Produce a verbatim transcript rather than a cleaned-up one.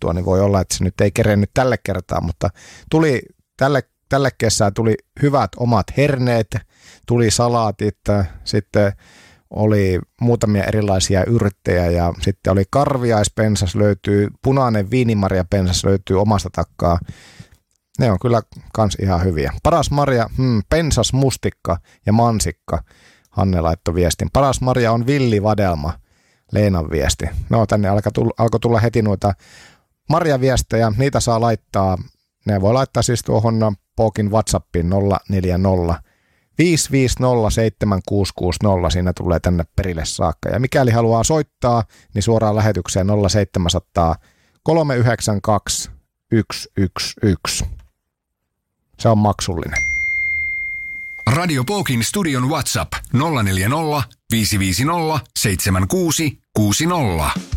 varattua, niin voi olla, että se nyt ei kerennyt tälle kertaa, mutta tuli tälle, tälle kesään tuli hyvät omat herneet, tuli salaatit, sitten oli muutamia erilaisia yrttejä ja sitten oli karviaispensas löytyy, punainen viinimarjapensas löytyy omasta takkaa. Ne on kyllä kans ihan hyviä. Paras marja, hmm, pensas, mustikka ja mansikka. Hanne laittoi viestin. Paras marja on villivadelma. Leenan viesti. No tänne alkoi tulla, alkoi tulla heti noita marjaviestejä. Niitä saa laittaa. Ne voi laittaa siis tuohon Pookin WhatsAppiin nolla neljä nolla viisi viisi nolla seitsemän kuusi kuusi nolla. Siinä tulee tänne perille saakka. Ja mikäli haluaa soittaa, niin suoraan lähetykseen nolla seitsemän nolla nolla kolme yhdeksän kaksi yksi yksi yksi. Se on maksullinen. Radio Pookin studion WhatsApp nolla neljä nolla viisi viisi nolla seitsemän kuusi kuusi nolla.